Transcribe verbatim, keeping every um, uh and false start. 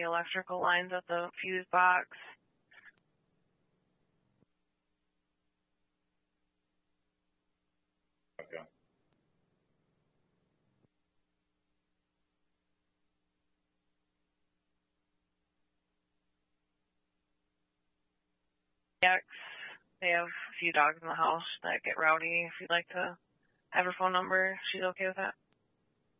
electrical lines at the fuse box. Okay. X. They have a few dogs in the house that get rowdy. If you'd like to have her phone number, she's okay with that.